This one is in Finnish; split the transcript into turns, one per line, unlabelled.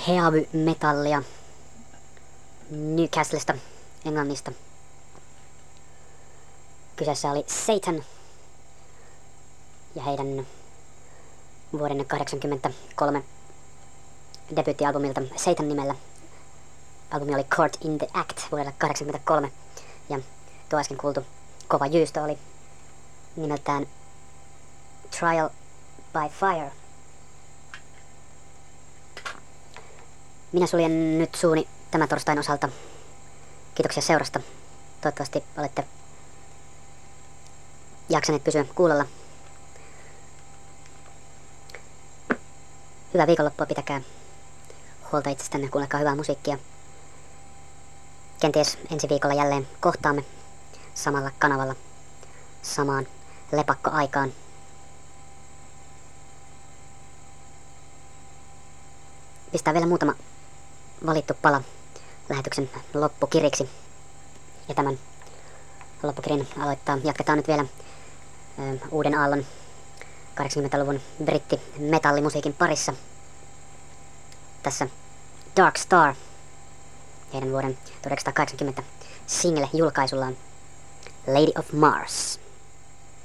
heavy-metallia Newcastlesta, Englannista. Kyseessä oli Satan ja heidän vuoden 1983 debyyttialbumilta Satan nimellä. Albumi oli Caught in the Act vuodelta 1983 ja tuo äsken kuultu kova jyystö oli nimeltään Trial by Fire. Minä suljen nyt suuni tämän torstain osalta. Kiitoksia seurasta. Toivottavasti olette jaksaneet pysyä kuulolla. Hyvää viikonloppua, pitäkää huolta itsestänne, kuunnelkaa hyvää musiikkia. Kenties ensi viikolla jälleen kohtaamme samalla kanavalla samaan lepakkoaikaan. Pistää vielä muutama valittu pala lähetyksen loppukiriksi. Ja tämän loppukirin jatketaan nyt vielä uuden aallon 80-luvun britti-metallimusiikin parissa. Tässä Dark Star, heidän vuoden 1980 single-julkaisullaan Lady of Mars.